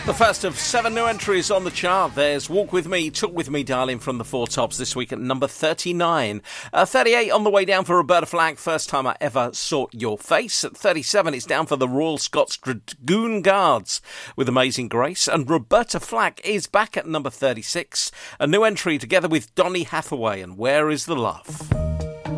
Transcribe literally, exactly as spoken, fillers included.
The first of seven new entries on the chart. There's Walk With Me, Talk With Me, Darling from the Four Tops this week at number thirty-nine. Uh, thirty-eight on the way down for Roberta Flack, First Time I Ever Saw Your Face. At thirty-seven, it's down for the Royal Scots Dragoon Guards with Amazing Grace. And Roberta Flack is back at number thirty-six. A new entry together with Donny Hathaway and Where Is the Love?